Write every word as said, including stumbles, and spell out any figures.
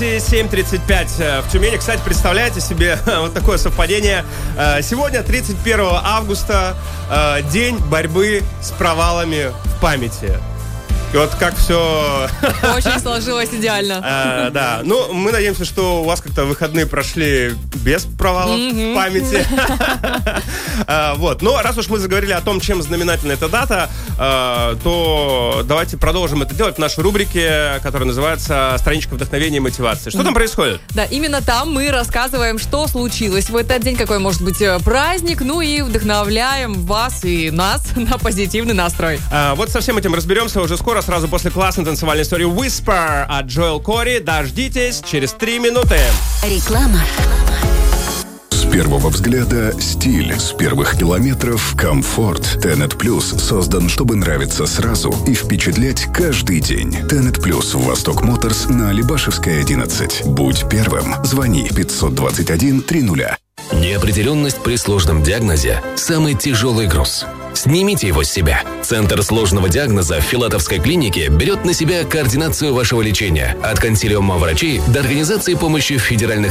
семь тридцать пять в Тюмени. Кстати, представляете себе вот такое совпадение. Сегодня, тридцать первого августа, день борьбы с провалами в памяти. И вот как все... Очень сложилось идеально. А, да, ну, мы надеемся, что у вас как-то выходные прошли без провалов mm-hmm. в памяти. а, вот, но раз уж мы заговорили о том, чем знаменательна эта дата, а, то давайте продолжим это делать в нашей рубрике, которая называется «Страничка вдохновения и мотивации». Что mm-hmm. там происходит? Да, именно там мы рассказываем, что случилось в этот день, какой может быть праздник, ну и вдохновляем вас и нас на позитивный настрой. А, вот со всем этим разберемся уже скоро. Сразу после классной танцевальной истории Whisper от Джоэл Кори. Дождитесь через три минуты. Реклама. С первого взгляда стиль, с первых километров комфорт. Тенет Плюс создан, чтобы нравиться сразу и впечатлять каждый день. Тенет Плюс в Восток Моторс на Лебашевская, одиннадцать. Будь первым. Звони пятьсот двадцать один триста. Неопределенность при сложном диагнозе – самый тяжелый груз. Снимите его с себя. Центр сложного диагноза в Филатовской клинике берет на себя координацию вашего лечения от консилиума врачей до организации помощи в федеральных